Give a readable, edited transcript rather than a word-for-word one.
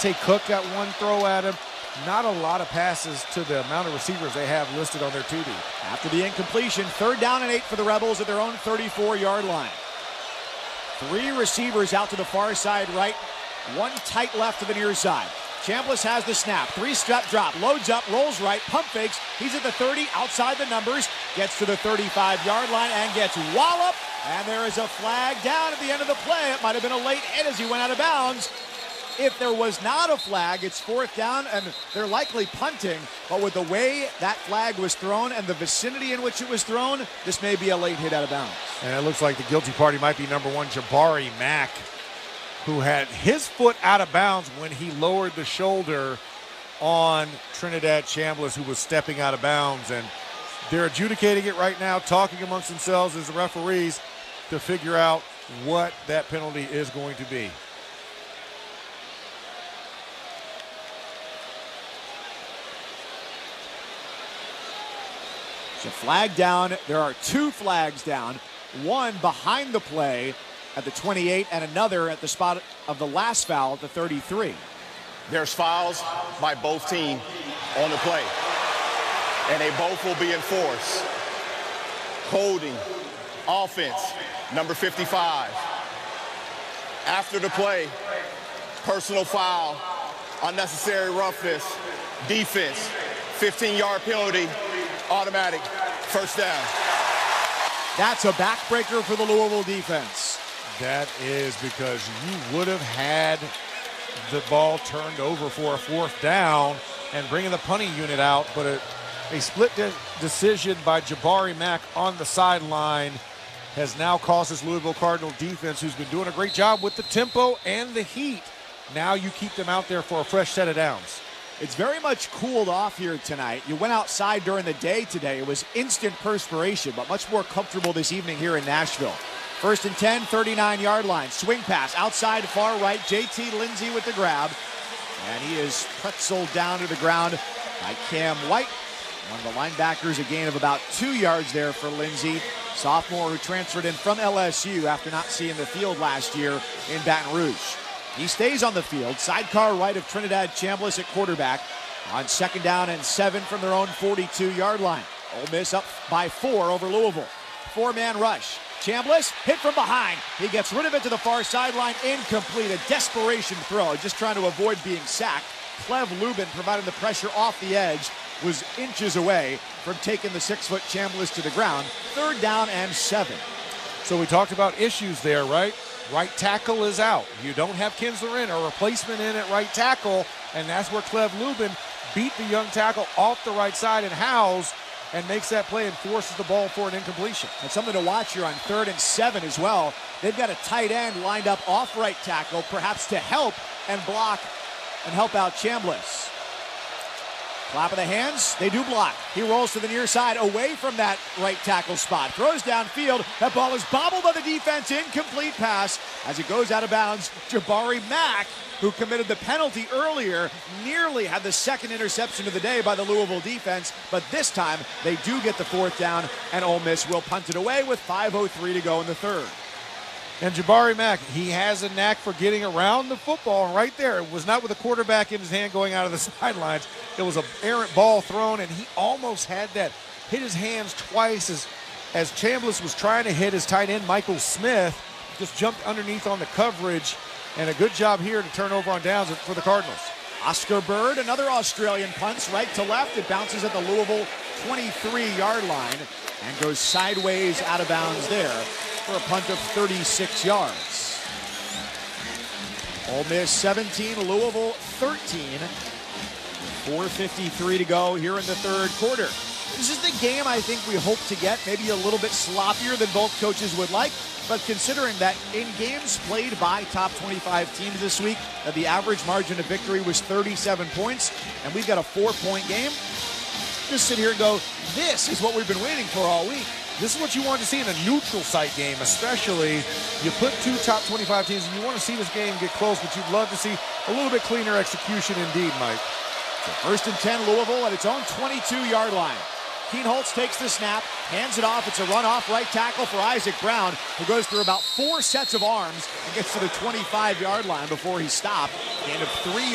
Cook got one throw at him. Not a lot of passes to the amount of receivers they have listed on their 2D. After the incompletion, 3rd down and 8 for the Rebels at their own 34-yard line. 3 receivers out to the far side right, 1 tight left to the near side. Chambliss has the snap, 3-step drop, loads up, rolls right, pump fakes. He's at the 30, outside the numbers, gets to the 35-yard line and gets walloped. And there is a flag down at the end of the play. It might have been a late hit as he went out of bounds. If there was not a flag, it's 4th down, and they're likely punting. But with the way that flag was thrown and the vicinity in which it was thrown, this may be a late hit out of bounds. And it looks like the guilty party might be number 1, Jabari Mack, who had his foot out of bounds when he lowered the shoulder on Trinidad Chambliss, who was stepping out of bounds. And they're adjudicating it right now, talking amongst themselves as the referees to figure out what that penalty is going to be. So flag down. There are 2 flags down, 1 behind the play at the 28 and another at the spot of the last foul at the 33. There's fouls by both teams on the play, and they both will be enforced. Holding, offense, number 55. After the play, personal foul, unnecessary roughness, defense, 15-yard penalty, automatic, 1st down. That's a backbreaker for the Louisville defense. That is because you would have had the ball turned over for a 4th down and bringing the punting unit out, but a split decision by Jabari Mack on the sideline has now cost this Louisville Cardinal defense, who's been doing a great job with the tempo and the heat. Now you keep them out there for a fresh set of downs. It's very much cooled off here tonight. You went outside during the day today. It was instant perspiration, but much more comfortable this evening here in Nashville. 1st and 10, 39-yard line. Swing pass outside far right. JT Lindsey with the grab. And he is pretzeled down to the ground by Cam White. One of the linebackers, a gain of about 2 yards there for Lindsey. Sophomore who transferred in from LSU after not seeing the field last year in Baton Rouge. He stays on the field. Sidecar right of Trinidad Chambliss at quarterback on 2nd down and 7 from their own 42-yard line. Ole Miss up by 4 over Louisville. 4-man rush. Chambliss hit from behind. He gets rid of it to the far sideline. Incomplete. A desperation throw. Just trying to avoid being sacked. Clev Lubin providing the pressure off the edge. Was inches away from taking the 6-foot Chambliss to the ground. 3rd down and 7. So we talked about issues there, right? Right tackle is out. You don't have Kinsler in, a replacement in at right tackle, and that's where Clev Lubin beat the young tackle off the right side and Howes and makes that play and forces the ball for an incompletion. And something to watch here on 3rd and 7 as well. They've got a tight end lined up off right tackle, perhaps to help and block and help out Chambliss. Clap of the hands, they do block. He rolls to the near side, away from that right tackle spot. Throws downfield, that ball is bobbled by the defense, incomplete pass. As it goes out of bounds, Jabari Mack, who committed the penalty earlier, nearly had the 2nd interception of the day by the Louisville defense, but this time they do get the 4th down, and Ole Miss will punt it away with 5:03 to go in the 3rd. And Jabari Mack, he has a knack for getting around the football. And right there, it was not with a quarterback in his hand going out of the sidelines. It was an errant ball thrown, and he almost had that. Hit his hands twice as Chambliss was trying to hit his tight end, Michael Smith. Just jumped underneath on the coverage, and a good job here to turn over on downs for the Cardinals. Oscar Bird, another Australian, punts right to left. It bounces at the Louisville 23-yard line and goes sideways out of bounds there for a punt of 36 yards. Ole Miss 17, Louisville 13. 4:53 to go here in the 3rd quarter. This is the game I think we hope to get, maybe a little bit sloppier than both coaches would like, but considering that in games played by top 25 teams this week, the average margin of victory was 37 points, and we've got a 4-point game. Just sit here and go, this is what we've been waiting for all week. This is what you want to see in a neutral site game, especially. You put 2 top 25 teams, and you want to see this game get close, but you'd love to see a little bit cleaner execution indeed, Mike. So 1st and 10, Louisville at its own 22-yard line. Kienholz takes the snap, hands it off. It's a run-off right tackle for Isaac Brown, who goes through about 4 sets of arms and gets to the 25-yard line before he stopped. Gain of 3